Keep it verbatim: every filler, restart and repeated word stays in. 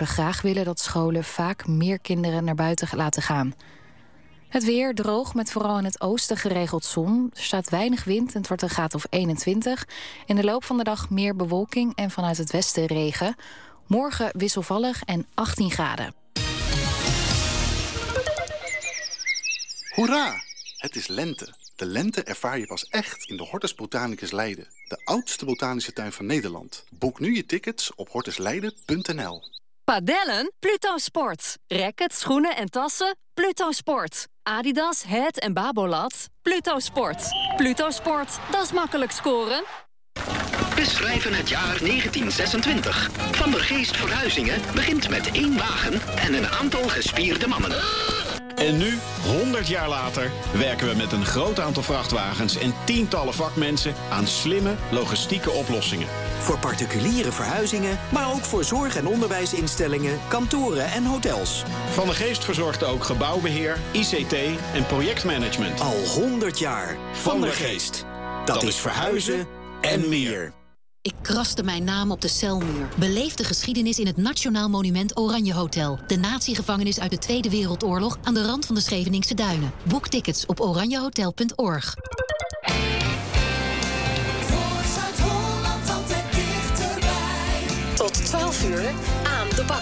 zouden graag willen dat scholen vaak meer kinderen naar buiten laten gaan. Het weer droog met vooral in het oosten geregeld zon. Er staat weinig wind en het wordt een graad of eenentwintig. In de loop van de dag meer bewolking en vanuit het westen regen. Morgen wisselvallig en achttien graden. Hoera! Het is lente. De lente ervaar je pas echt in de Hortus Botanicus Leiden. De oudste botanische tuin van Nederland. Boek nu je tickets op hortus leiden punt n l. Padellen? Pluto Sport. Rackets, schoenen en tassen? Pluto Sport. Adidas, Het en Babolat? Pluto Sport. Pluto Sport, dat is makkelijk scoren. We schrijven het jaar negentien zesentwintig. Van der Geest Verhuizingen begint met één wagen en een aantal gespierde mannen. En nu, honderd jaar later, werken we met een groot aantal vrachtwagens en tientallen vakmensen aan slimme logistieke oplossingen. Voor particuliere verhuizingen, maar ook voor zorg- en onderwijsinstellingen, kantoren en hotels. Van der Geest verzorgt ook gebouwbeheer, I C T en projectmanagement. Al honderd jaar. Van der Geest. Dat, Dat is verhuizen en meer. Ik kraste mijn naam op de celmuur. Beleef de geschiedenis in het Nationaal Monument Oranje Hotel. De natiegevangenis uit de Tweede Wereldoorlog aan de rand van de Scheveningse Duinen. Boek tickets op oranjehotel punt org. Tot twaalf uur.